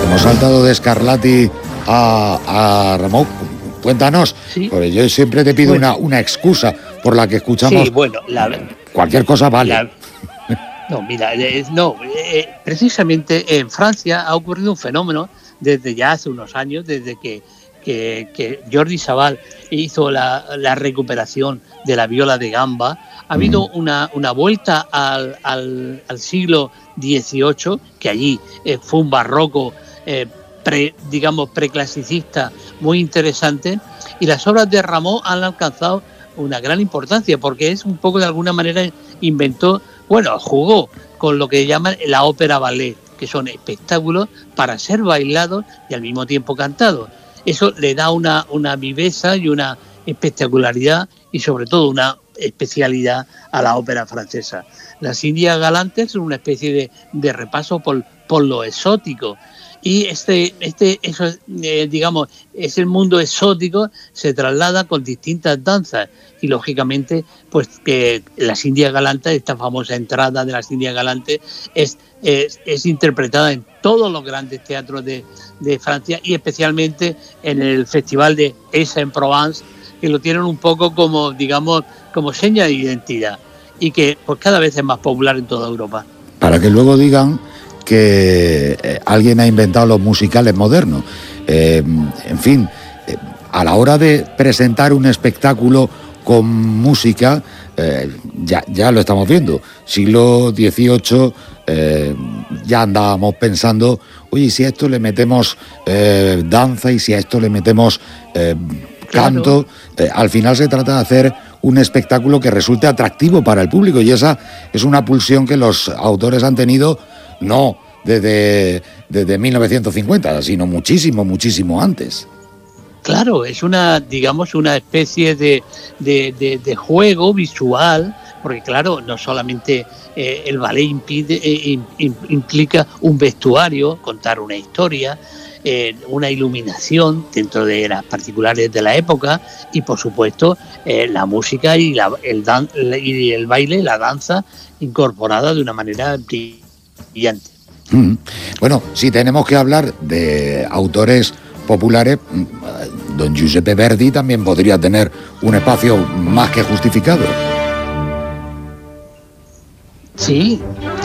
hemos saltado de Scarlatti a Rameau. Cuéntanos, Sí. porque yo siempre te pido una excusa por la que escuchamos. Sí, bueno, cualquier cosa vale. No, mira, precisamente en Francia ha ocurrido un fenómeno desde ya hace unos años, desde que Jordi Savall hizo la recuperación de la viola de gamba. Ha habido una vuelta al siglo XVIII, que allí fue un barroco preclasicista muy interesante, y las obras de Rameau han alcanzado una gran importancia porque es un poco, de alguna manera, jugó con lo que llaman la ópera ballet, que son espectáculos para ser bailados y al mismo tiempo cantados. Eso le da una viveza y una espectacularidad y sobre todo una especialidad a la ópera francesa. Las Indias Galantes son una especie de repaso por lo exótico. Y es el mundo exótico, se traslada con distintas danzas y lógicamente pues que las Indias Galantes, esta famosa entrada de las Indias Galantes es interpretada en todos los grandes teatros de Francia y especialmente en el Festival de Aix-en-Provence, que lo tienen un poco como seña de identidad y que pues cada vez es más popular en toda Europa. Para que luego digan que alguien ha inventado los musicales modernos. En fin, a la hora de presentar un espectáculo con música, ya lo estamos viendo. Siglo XVIII, ya andábamos pensando, oye, si a esto le metemos danza y si a esto le metemos canto, al final se trata de hacer un espectáculo que resulte atractivo para el público, y esa es una pulsión que los autores han tenido no desde 1950, sino muchísimo antes. Claro, es una especie de juego visual, porque claro, no solamente el ballet implica un vestuario, contar una historia, una iluminación dentro de las particulares de la época y por supuesto la música y el baile, la danza incorporada de una manera brillante. Bueno, si tenemos que hablar de autores populares, don Giuseppe Verdi también podría tener un espacio más que justificado. Sí,